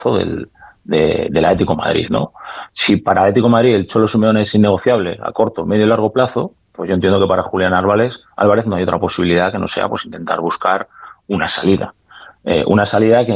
del Atlético de Madrid, ¿no? Si para Atlético de Madrid el Cholo Simeone es innegociable a corto, medio y largo plazo, pues yo entiendo que para Julián Álvarez no hay otra posibilidad que no sea pues intentar buscar una salida. Una salida que